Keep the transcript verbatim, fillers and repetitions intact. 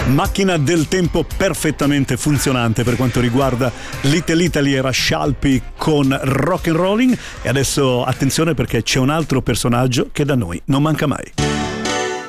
Macchina del tempo perfettamente funzionante per quanto riguarda Little Italy. Era Scialpi con Rock and Rolling. E adesso attenzione, perché c'è un altro personaggio che da noi non manca mai.